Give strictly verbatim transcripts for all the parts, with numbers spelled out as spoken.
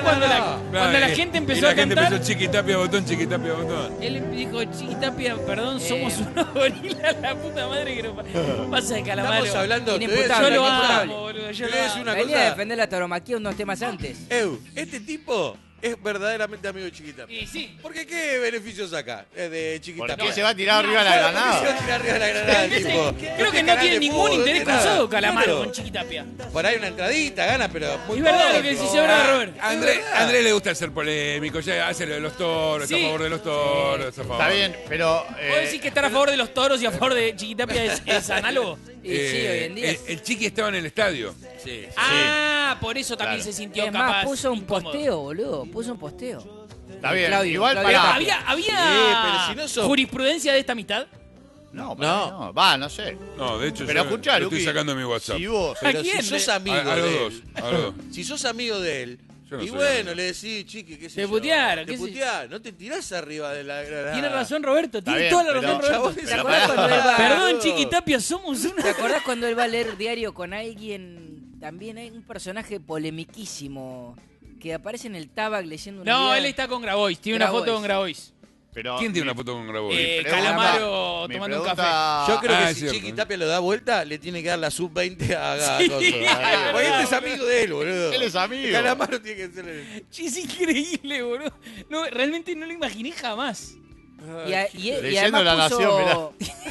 cuando, no, la, no. cuando la Eh, gente y empezó la a gente cantar, empezó Chiquitapia botón, Chiquitapia botón. él dijo, Chiquitapia, perdón, Eh. somos unos gorilas, la puta madre que nos pa- pasa de Calamaro. Estamos hablando... te voy a decir Yo Inimputable, lo una cosa. amo, boludo, yo Te lo voy a decir amo. una Venía a cosa. defender la tauromaquia unos temas antes. Eu, este tipo es verdaderamente amigo de Chiquitapia. Y sí. Porque ¿qué beneficios saca eh, de ¿Por Chiquitapia? qué se va a tirar arriba de la Claro, ¿por qué se va a granada? tirar arriba de la granada, Sí, tipo? creo que no canal tiene de ningún fútbol, interés no tiene cruzado nada. Calamaro Claro. con Chiquitapia. Por ahí una entradita gana, pero muy Es verdad poco. lo que decís ahora, Robert. André, Es verdad. André le gusta ser polémico, ya hace lo de los toros, Sí. está a favor de los toros, a favor. Está bien, pero... eh, ¿Vos decís que estar a favor de los toros y a favor de Chiquitapia es, es análogo? Y sí, hoy en día. el, el Chiqui estaba en el estadio. Sí. Ah, por eso también Claro. se sintió Es capaz. más, puso un incómodo. posteo, boludo. Puso un posteo. Está bien, Claudio, igual Claudio para... ¿Había, había Sí, pero si no sos- jurisprudencia de esta mitad? No, No. no, va, no sé. No, de hecho Pero yo escuchá, lo estoy Luqui, sacando de mi WhatsApp. Si vos... Pero ¿A quién? si sos A, amigo a los de dos, él, a los dos. si sos amigo de él, Yo no y soy bueno, amigo. le decís, chiqui, qué sé Te yo. putearon, Te qué sé yo. putearon, no te tirás arriba de la granada. Tiene razón Roberto, tiene bien, toda la pero- razón Roberto. Chabón, ¿Te esa- acordás pará. cuando él va... Perdón, Chiquitapia, somos ¿Te una... acordás cuando él va a leer diario con alguien? También hay un personaje polemiquísimo que aparece en el Tabac leyendo una No, guía. él está con Grabois, tiene una Grabois. foto con Grabois. Pero ¿Quién tiene mi- una foto con Grabois? Eh, pregunta- Calamaro mi tomando un pregunta- café. Yo creo Ah, que es si cierto. Chiqui Tapia lo da vuelta, le tiene que dar la sub veinte a Gago. Sí, Porque es verdad, este es amigo de él, boludo. Él es amigo. Calamaro tiene que ser el... Che, es increíble, boludo. No, realmente no lo imaginé jamás. Y, a- y- y Leyendo además La puso...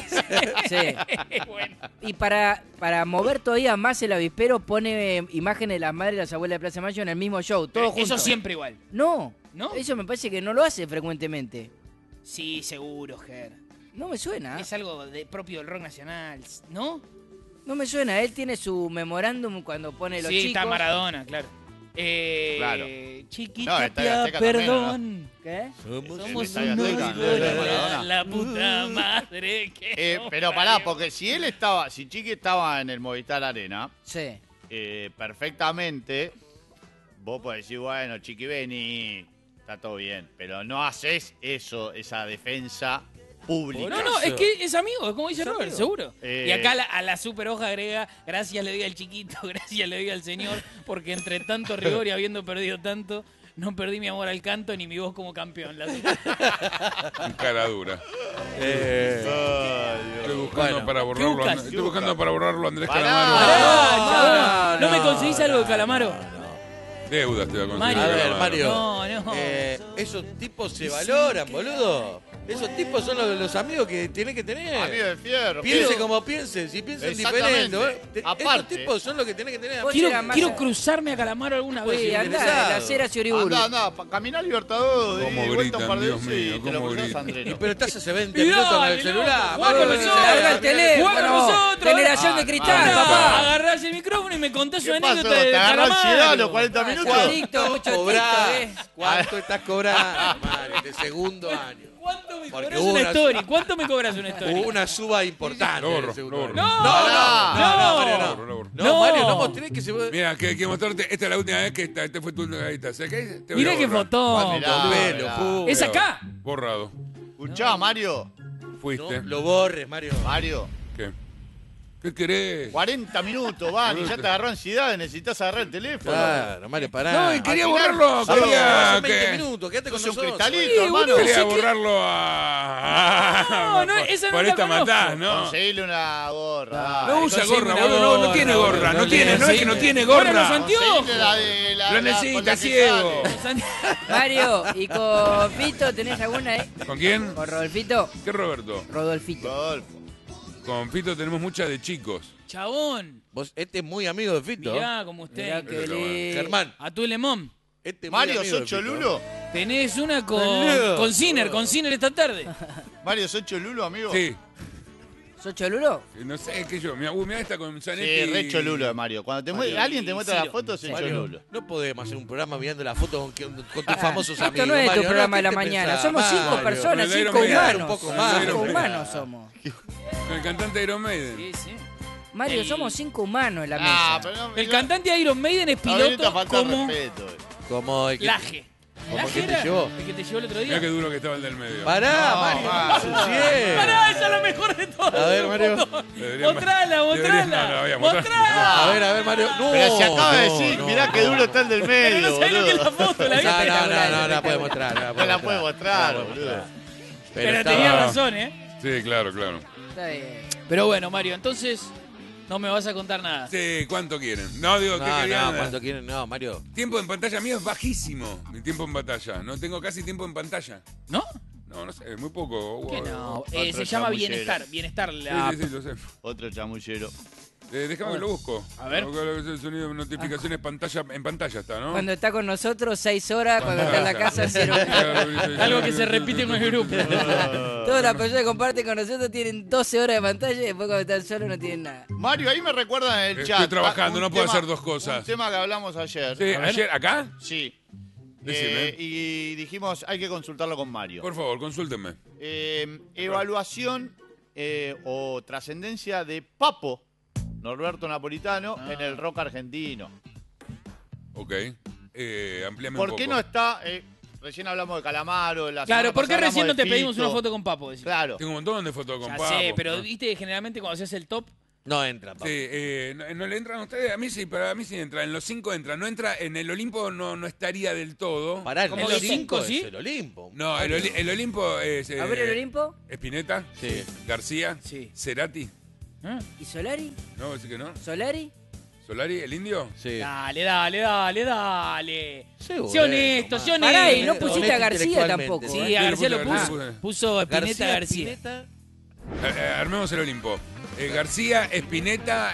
sí. Bueno. Y para, para mover todavía más el avispero, pone eh, imágenes de las madres y las abuelas de Plaza Mayo en el mismo show, todo junto. Eso siempre igual. No, ¿No? eso me parece que no lo hace frecuentemente. Sí, seguro, Ger. No me suena. Es algo de, propio del rock nacional, ¿no? No me suena. Él tiene su memorándum cuando pone los Sí, chicos. está Maradona, claro. Eh, Claro. Chiquita, No, está en Azteca también, perdón. ¿Qué? Somos Estadio unos Azteca, ídolos, ¿no? la, Maradona. la puta madre que Eh, nos pero pará, parió. porque si él estaba, si Chiqui estaba en el Movistar Arena, Sí. eh, perfectamente, vos podés decir, bueno, Chiqui, vení, está todo bien, pero no haces eso, esa defensa pública. No, no, es que es amigo, es como dice Robert, seguro. Eh, Y acá a la, a la super hoja agrega, gracias le doy al chiquito, gracias le doy al señor, porque entre tanto rigor y habiendo perdido tanto, no perdí mi amor al canto ni mi voz como campeón. La Cara dura. Eh, Ay, Dios. Estoy buscando Bueno, para ¿qué borrarlo. buscas? Estoy ¿Qué buscando buscas? para borrarlo Andrés Pará. Calamaro. Pará, chabón. no, ¿No me no, conseguís algo de Calamaro? Deudas te va a conseguir. Mario. A ver, Calamaro. Mario. No, no. eh, esos tipos se valoran, boludo. Esos tipos son los, los amigos que tienen que tener. Amigo de fierro. Piense pero- como piensen, si piensen Exactamente. diferente. ¿eh? Te- Estos Aparte- tipos son los que tienen que tener. Vos Quiero, era más- quiero cruzarme a Calamaro alguna Pues Sí, vez. andá interesado. de la acera hacia Uriburu. Andá, andá, pa- caminá Libertadores, Cómo di vuelta un gritan, par de Dios veces y mío, te lo cómo cruzás, gritan. Andrés. Y pero estás hace veinte Y minutos con dale, el celular. loco, Mario, juega con no nosotros. sé, Larga el teléfono. Juega con nosotros. Generación de Ah, cristal, no, no, papá. no. Agarrás el micrófono y me contás su ¿Qué pasó? anécdota de ¿Te agarró Calamaro. ansiedad a los cuarenta minutos? Juanito, mucho TikTok, cobrás? eh. ¿Cuánto estás cobrando, Mario, de segundo año? ¿Cuánto me Porque cobras hubo una una- story? ¿Cuánto me cobras una story? Hubo una suba importante. Lo borro, en el segundo lo borro. año. No, no, no, no, no, no. Mario, Lo no. borro, lo borro. No, No. Mario, no mostré que se puede. Mira, que, que mostrarte, esta es la última vez que esta, este fue tu ahí está. ¿Sabes qué? Te voy Mirá a qué borrar. fotón. Mirá, pelo, mirá. fu- ¿Es acá? Borrado. Escuchá, Mario. No Fuiste. lo borres, Mario. Mario, ¿Qué? ¿Qué querés? cuarenta minutos, van, y ya te agarró ansiedad, necesitas agarrar el teléfono. Claro, Mario, pará. No, y quería Al final, borrarlo. solo Quería Hace veinte que... minutos, quédate con Sos un nosotros. cristalito, Sí, hermano. boludo. Quería Sí, que- borrarlo a... No, no, por, esa no por la esta conozco. matás, ¿no? Conseguirle una gorra. No dale. usa conseguí gorra, una boludo. No, no gorra, tiene gorra. boludo. No No tiene, le- no es sí. que no tiene Ahora los gorra. anteojos. Conseguirle la de la, Lo la- necesita, con la que ciego. sale. Mario, ¿y con Fito tenés alguna, eh? ¿Con quién? ¿Con Rodolfito? ¿Qué Roberto? Rodolfito. Rodolfo. Con Fito tenemos muchas de chicos. Chabón. Vos, este es muy amigo de Fito. Mirá como usted. Mirá que Pero, lindo. Germán. A tu lemón. Este es muy Mario, amigo ¿sos de Fito. Cholulo? Tenés una con, Boludo. con Ciner, con Ciner esta tarde. Mario, ¿sos Cholulo, amigo? Sí. ¿Sos Cholulo? No sé, qué yo. Mira, uh, mirá esta con Sí, Zanetti. re Cholulo de Mario. Cuando te Mario, mue- alguien te sí, muestra sí, las fotos, es Mario, Cholulo. no podemos hacer un programa mirando la foto con, que- con tus famosos amigos. Esto no es tu Mario, programa ¿qué de la te mañana. pensás? Somos cinco Mario. personas, Con el cinco Iron Maiden. humanos. Un poco más, Cinco Iron humanos somos. Con el cantante Iron Maiden. Sí, sí. Mario, El- somos cinco humanos en la Ah, mesa. pero no, El no- cantante de Iron Maiden es no, ahorita piloto falta como respeto. eh. Como el que- Laje. ¿Cómo ¿El que Aje te era llevó? el que te llevó el otro Mirá día? qué duro que estaba el del medio. Pará, No, Mario, va. no ensucié. Pará, esa es la mejor de todas. A ver, Mario. Debería- Mostrala, debería- mostrala. no, no, voy a mostrar. Mostrala. A ver, a ver, Mario. No, Pero se acaba de no, decir, no, mirá no. qué duro está el del medio, Pero no sabés lo que es la boludo. foto, la No, viste. no, no, no, no la espectacular. puede mostrar. No la No la puede no mostrar, la puede boludo. mostrar. Pero estaba- tenía razón, ¿eh? Sí, claro, claro. Está bien. Pero bueno, Mario, entonces no me vas a contar nada. Sí, ¿cuánto quieren? No, digo, ¿qué No, querían? no, cuando quieren, no, Mario. Tiempo en pantalla mío es bajísimo. Mi tiempo en pantalla. No tengo casi tiempo en pantalla. ¿No? No, no sé, muy poco. ¿Qué Wow. no? Otro Eh, se llama chamullero. Bienestar. Bienestar. Sí, La... sí, sí, lo sé. Otro chamullero. Eh, déjame que lo busco. A ver. Busco el sonido de notificaciones pantalla, en pantalla está, ¿no? Cuando está con nosotros, seis horas. Cuando está en la casa, cero. Algo que se repite con el grupo. Todas las personas que comparten con nosotros tienen doce horas de pantalla y después cuando están solos no tienen nada. Mario, ahí me recuerdan en el Estoy chat. trabajando, un no puedo tema- hacer dos cosas. Un tema que hablamos ayer. Sí, A ver. ayer, ¿acá? Sí. Decime. Eh, y dijimos, hay que consultarlo con Mario. Por favor, consúltenme. Eh, evaluación eh, o trascendencia de Papo, Norberto Napolitano, Ah. en el rock argentino. Ok. Eh, amplíame ¿Por un qué poco. no está? eh, recién hablamos de Calamaro. La Claro, semana ¿por qué pasada recién no hablamos te de pedimos Fito. una foto con Papo? Decís? Claro. Tengo un montón de fotos con Ya Papo. sé, pero ¿no? viste, generalmente cuando haces el top, No entra, Sí, papá. eh, no, ¿no le entran a ustedes? A mí sí, pero a mí sí entra. En los cinco entra. No entra, en el Olimpo no, no estaría del todo. Pará, ¿Cómo el los cinco cinco, sí? es el Olimpo. No, el, Oli- el Olimpo es... A ver el eh, Olimpo. Spinetta, Sí. García, Sí. Cerati. ¿eh? ¿Y Solari? ¿No? ¿Decir que no? ¿Solari? ¿Solari, el indio? Sí. Dale, dale, dale, dale. Sí, Sé bueno, honesto, sé man. honesto. Pará, y no Honesto pusiste a García intelectualmente. tampoco. Sí, Yo a le García puse lo García, puso. puse. Puso Spinetta García. Spinetta. Eh, eh, armemos el Olimpo. Eh, García, Spinetta,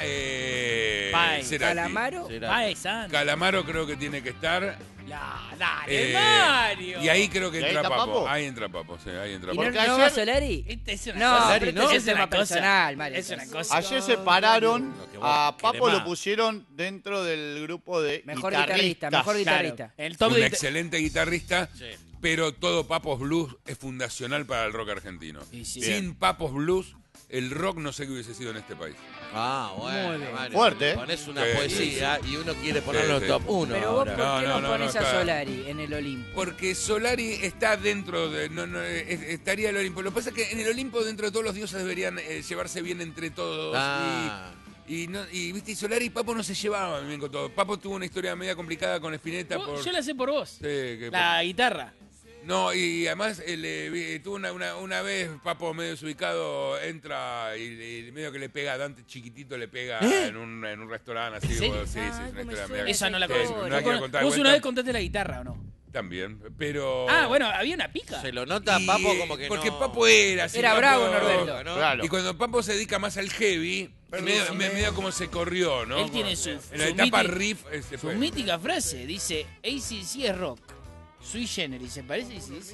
eh, Pai. Cerati. Calamaro. Cerati. Ay, santo. Calamaro creo que tiene que estar. La- Dale, eh, Mario. y ahí creo que ¿Y ahí entra está Papo. Papo? Ahí entra Papo, sí, ahí entra ¿Y Papo. no, Porque no ayer- va Solari? Esta es una No, cosa. pero pero este es un tema personal, Mario. Es una cosa. Ayer separaron Lo que vos a Papo, querés lo más. pusieron dentro del grupo de Mejor guitarrista, guitarristas. mejor Claro, guitarrista. el top Un de excelente guitarrista, Sí. pero todo Papos Blues es fundacional para el rock argentino. Y sí. Sin Papos Blues, el rock no sé qué hubiese sido en este país. Ah, bueno. Muy bien. Mario, Fuerte, ¿eh? Pones una Sí, poesía y uno quiere ponerlo sí. en top uno. Pero vos, ahora. ¿por No, qué no, no, no, pones no, a está- Solari en el Olimpo? Porque Solari está dentro de... No, no, es- estaría el Olimpo. Lo que pasa es que en el Olimpo, dentro de todos los dioses, deberían eh, llevarse bien entre todos. Ah. Y, y, no, y, viste, y Solari y Papo no se llevaban bien con todo. Papo tuvo una historia media complicada con Spinetta. Vos- Por, Yo la sé por vos. Sí, que- La guitarra. No, y además eh, le vi- tuvo una, una, una vez Papo medio desubicado, entra y, y medio que le pega a Dante chiquitito, le pega en, un, en un restaurante así. ¿En serio? vos- sí, Ah, sí, es una ¿cómo historia me media. suena Esa no la Sí, conozco. no Vos la Vos quiero contar de una vuelta. vez contaste la guitarra, ¿o no? También, pero... Ah, bueno, había una pica. Se lo nota a Y, Papo como que Porque no. Papo era así. Era Papo- bravo, Norberto. ¿no? Claro. Y cuando Papo se dedica más al heavy, medio, me- medio como se corrió, ¿no? Él tiene Como- su- En la su etapa míti- riff eh, se Su fue. mítica frase dice: A C C es rock. Sui generis, ¿se parece? Sí, sí.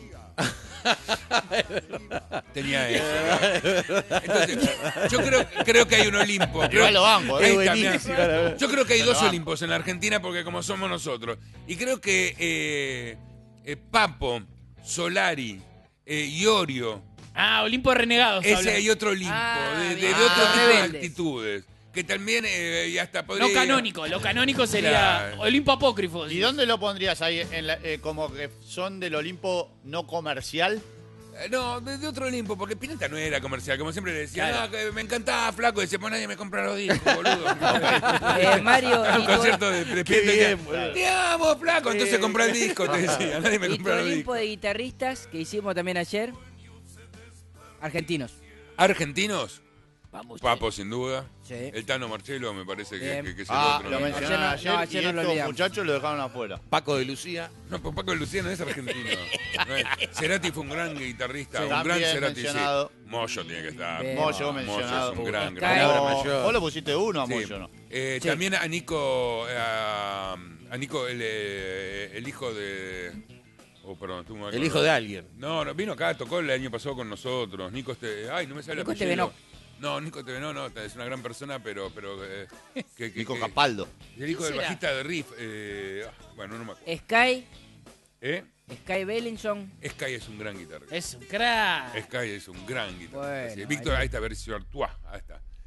Tenía eso. Entonces, yo creo, creo que hay un Olimpo. Creo, Igual lo banco, ¿eh? Ahí Es está, mirá. buenísimo, la verdad. Yo creo que hay dos banco. Olimpos en la Argentina porque como somos nosotros. Y creo que eh, eh, Papo, Solari, eh, Iorio, Ah, Olimpo de Renegados. ese habla. hay otro Olimpo, Ah, de, de- bien. de otro Ah, tipo de rebeldes. actitudes. Que también eh, y hasta podría... No canónico. Lo canónico sería Claro. Olimpo apócrifo. ¿Y dónde lo pondrías ahí? En la- eh, como que son del Olimpo no comercial. Eh, No, de, de otro Olimpo, porque Spinetta no era comercial, como siempre le decía, Claro. no, que me encantaba, flaco, y decía, pues nadie me compra los discos, boludo. Eh, Mario, Era un ¿y tu- concierto de, de Qué Spinetta, bien, que, boludo. te amo, flaco, entonces compra el disco, te decía, nadie me y tu compra los Olimpo discos. de guitarristas que hicimos también ayer? Argentinos. Argentinos, Vamos. Papo sin duda, Sí. el Tano Marcelo me parece que, Bien. que- que es el Ah, otro. lo ¿no? mencionaron Ayer no- ayer, no, ayer y no lo estos olvidamos. muchachos lo dejaron afuera. Paco de Lucía. No, pues Paco de Luciano es argentino. No es- Cerati fue un gran guitarrista, Sí. un gran También Cerati, mencionado. sí. Moyo tiene que estar. Bien. Moyo Moyo mencionado. es un gran, Está gran, ahí. gran No, mayor. vos le pusiste uno a Sí. Moyo, ¿no? Eh, Sí. También a Nico, eh, a, a Nico el, eh, el hijo de... Oh, perdón, estuve mal El con- hijo de alguien. No, no, vino acá, tocó el año pasado con nosotros. Nico este... Ay, no me sale el Nico apellido. Estevenó. No, Nico Tevenó no, es una gran persona, pero... pero eh, que, que- Nico que- Capaldo. El hijo del será? bajista de Riff. Eh, ah, bueno, no me acuerdo. Sky, ¿Eh? Sky Bellinson. Sky es un gran guitarrista. Es un crack. Sky es un gran guitarrista. Bueno, Sí, Víctor, ahí- ahí está, versión Artois, ahí está.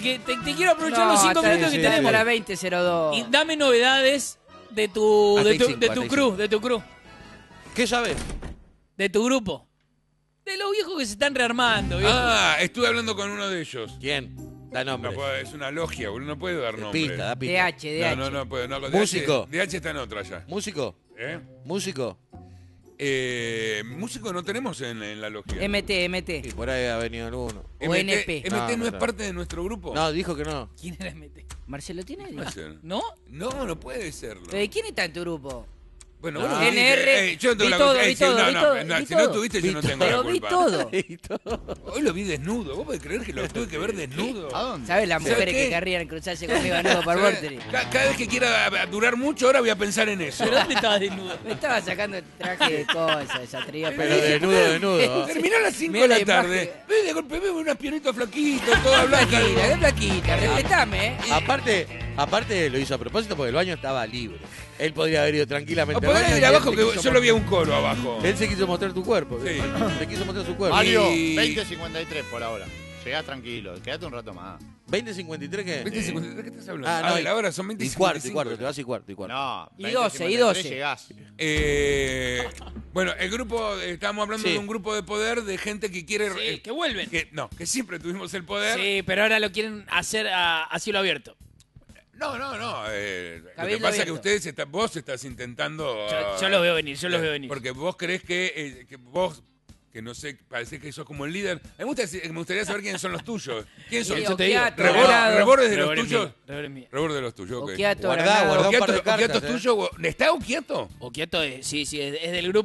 porque te, te quiero aprovechar No, los cinco hasta- minutos que hasta tenemos. la veinte cero dos. Y dame novedades de tu, Hasta de ahí tu, cinco, de hasta tu ahí crew, cinco. de tu crew, ¿Qué sabes? de tu grupo. De los viejos que se están rearmando, viejo. Ah, estuve hablando con uno de ellos. ¿Quién? Da No nombre. puedo- es una logia, boludo, no puedo dar nombre. Pista, da D pista. H, D H. No, no, no puedo. No, Músico. D H está en otra ya. ¿Músico? ¿Eh? ¿Músico? Eh, músico no tenemos en, en la logia. M T, M Y T. por ahí ha venido alguno. O N P. M T no, No, no, es no. parte de nuestro grupo. No, dijo que no. ¿Quién era M T? ¿Marcelo tiene? No puede ser. ¿No? No, no puede serlo. ¿Pero quién está en tu grupo? Bueno, No. vos lo N R, dijiste. Eh, yo no tengo vi la todo, culpa. vi Eh, sí, todo, no, vi no, todo, no, vi si no todo. tuviste, yo no tengo Pero la vi culpa. todo. Y todo. Hoy lo vi desnudo. ¿Vos podés creer que lo tuve que ver desnudo? ¿A dónde? ¿Sabes las ¿Sabes mujeres qué? que querrían cruzarse conmigo a nudo por ¿Sabés? Vorterix? Ca- Cada vez que quiera durar mucho, ahora voy a pensar en eso. ¿Pero dónde estabas desnudo? Me estaba sacando el traje de cosas, esa atrevida. Pero desnudo, desnudo. Terminó a las cinco Mirá de la la tarde. imagen. Ve, de golpe veo unas pianitos flaquitos, toda blanca. Flaquita, qué flaquita, respetame, ¿eh? Aparte, aparte lo hizo a propósito porque el baño estaba libre. Él podría haber ido tranquilamente. al Podés baño ir y él abajo se que quiso yo lo vi a un mostrar- coro abajo. Él se quiso mostrar tu cuerpo. Sí. Se quiso mostrar su cuerpo. Mario, Y- veinte cincuenta y tres por ahora. Llegá tranquilo, quédate un rato más. ¿veinte cincuenta y tres qué? ¿veinte cincuenta y tres? ¿Qué estás hablando? Ah, Ah, no, de y- la hora son veinte Y cuarto, y cincuenta y cinco. cuarto, te vas y cuarto, y cuarto. No, Y veinte doce, y cincuenta tres doce. llegás. Eh, bueno, el grupo, eh, estábamos hablando Sí. de un grupo de poder de gente que quiere... Sí, eh, que vuelven. que- no, que siempre tuvimos el poder. Sí, pero ahora lo quieren hacer a, a cielo abierto. No, no, no. eh, lo que Cabildo pasa es que abierto. ustedes está- vos estás intentando... Yo, ah, yo lo veo venir, yo lo eh, veo venir. Porque vos creés que, eh, que vos, que no sé, parece que sos como el líder. A mí me gustaría, me gustaría saber quiénes son los tuyos. ¿Quiénes son? Sí, Yo te digo, Okiato, Rebor, Dorado. Rebor es de los Rebor es tuyos. mío, Rebor es mío. Rebor de los tuyos, ok. Okiato, Guardá, Granado. guardá un par Okiato, de cartas, Okiato es eh. tuyo. ¿Está Okiato? Okiato es, sí, sí, es, es del grupo.